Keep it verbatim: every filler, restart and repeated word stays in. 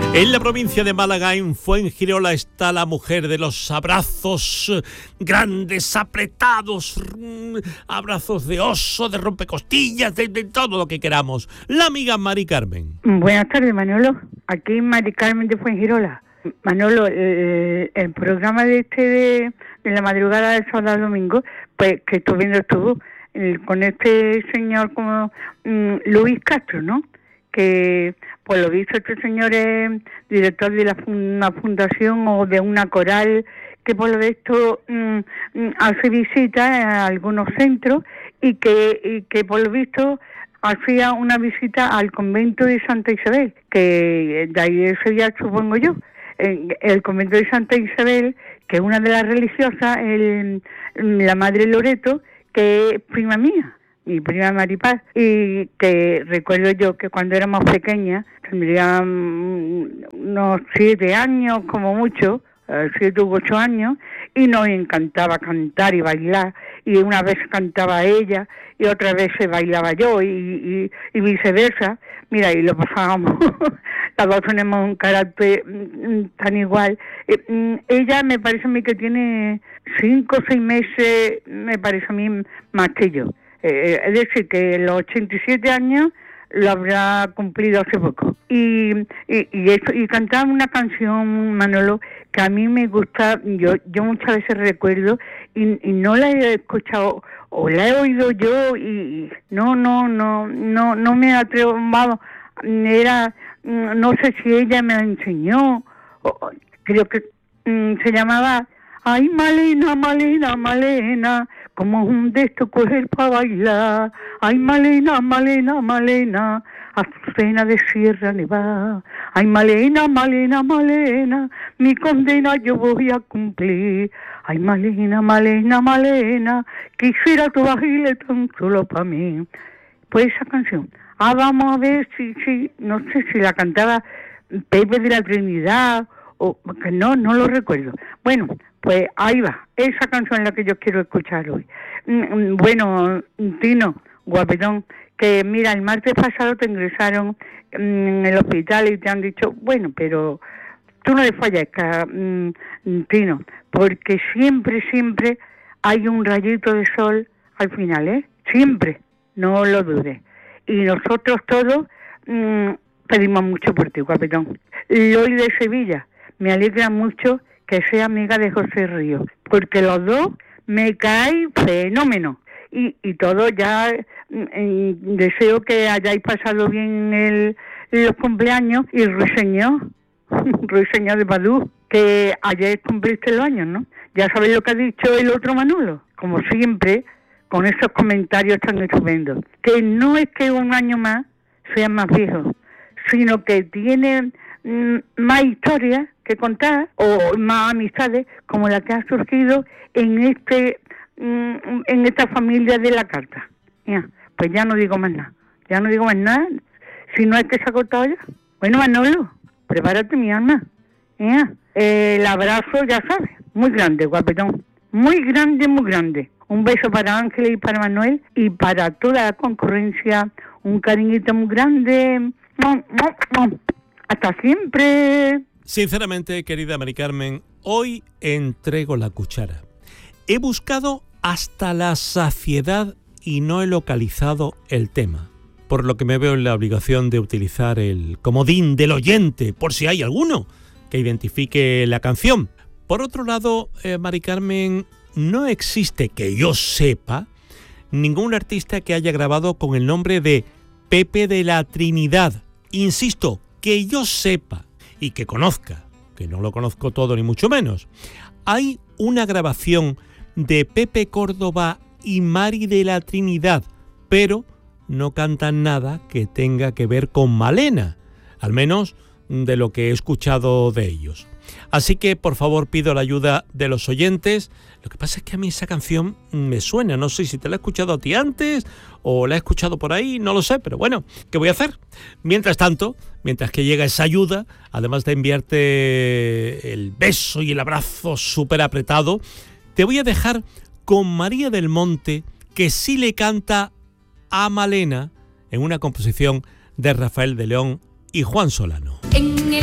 En la provincia de Málaga, en Fuengirola, está la mujer de los abrazos grandes, apretados, abrazos de oso, de rompecostillas, de, de todo lo que queramos. La amiga Mari Carmen. Buenas tardes, Manolo. Aquí Mari Carmen de Fuengirola. Manolo, el, el programa de este de, de la madrugada del sábado al domingo, pues que estoy viendo estuvo el, con este señor como um, Luis Castro, ¿no? Que por lo visto este señor es director de la, una fundación o de una coral que por lo visto mmm, hace visitas a algunos centros y que, y que por lo visto hacía una visita al convento de Santa Isabel, que de ahí ese día supongo yo, el, el convento de Santa Isabel, que es una de las religiosas, el, la madre Loreto, que es prima mía, mi prima Maripaz, y que recuerdo yo que cuando éramos pequeñas, tendría unos siete años como mucho, siete u ocho años, y nos encantaba cantar y bailar, y una vez cantaba ella, y otra vez se bailaba yo, y, y, y viceversa. Mira, y lo pasábamos, las dos tenemos un carácter tan igual. Ella me parece a mí que tiene cinco o seis meses, me parece a mí más que yo. Eh, es decir, que los ochenta y siete años lo habrá cumplido hace poco. Y, y, y, eso, y cantaba una canción, Manolo, que a mí me gusta, yo yo muchas veces recuerdo, y, y no la he escuchado, o la he oído yo, y, y no, no, no, no, no me atrevo, vamos, era, no sé si ella me la enseñó, o, creo que um, se llamaba, ay, Malena, Malena, Malena, como un de estos coger para bailar. Ay, Malena, Malena, Malena, Azucena de Sierra Nevada. Ay, Malena, Malena, Malena, mi condena yo voy a cumplir. Ay, Malena, Malena, Malena, quisiera tu bajile tan solo para mí. Pues esa canción. Ah, vamos a ver si, si, no sé si la cantaba Pepe de la Trinidad, o que no, no lo recuerdo. Bueno, pues ahí va, esa canción es la que yo quiero escuchar hoy. Bueno, Tino, guapetón, que mira, el martes pasado te ingresaron en el hospital y te han dicho, bueno, pero tú no le fallezcas, Tino, porque siempre, siempre hay un rayito de sol al final, ¿eh? Siempre, no lo dudes. Y nosotros todos mmm, pedimos mucho por ti, guapetón. Loli de Sevilla, me alegra mucho que sea amiga de José Ríos, porque los dos me caen fenómeno. Y, y todo ya eh, deseo que hayáis pasado bien el, los cumpleaños. Y Ruiseñor, Ruiseñor de Badú, que ayer cumpliste los años, ¿no? Ya sabéis lo que ha dicho el otro Manolo, como siempre, con esos comentarios tan estupendos. Que no es que un año más sea más viejo, sino que tiene mm, más historias que contar, o más amistades como la que ha surgido en este en esta familia de la carta. Ya, pues ya no digo más nada, ya no digo más nada, si no es que se ha cortado ya. Bueno, Manolo, prepárate, mi alma. Ya, eh, el abrazo, ya sabes, muy grande, guapetón, muy grande, muy grande. Un beso para Ángeles y para Manuel, y para toda la concurrencia, un cariñito muy grande. Hasta siempre. Sinceramente, querida Mari Carmen, hoy entrego la cuchara. He buscado hasta la saciedad y no he localizado el tema, por lo que me veo en la obligación de utilizar el comodín del oyente, por si hay alguno que identifique la canción. Por otro lado, eh, Mari Carmen, no existe, que yo sepa, ningún artista que haya grabado con el nombre de Pepe de la Trinidad. Insisto, que yo sepa y que conozca, que no lo conozco todo ni mucho menos. Hay una grabación de Pepe Córdoba y Mari de la Trinidad, pero no cantan nada que tenga que ver con Malena, al menos de lo que he escuchado de ellos. Así que, por favor, pido la ayuda de los oyentes. Lo que pasa es que a mí esa canción me suena, no sé si te la he escuchado a ti antes o la he escuchado por ahí, no lo sé, pero bueno, ¿qué voy a hacer? Mientras tanto, mientras que llega esa ayuda, además de enviarte el beso y el abrazo súper apretado, te voy a dejar con María del Monte, que sí le canta a Malena en una composición de Rafael de León y Juan Solano.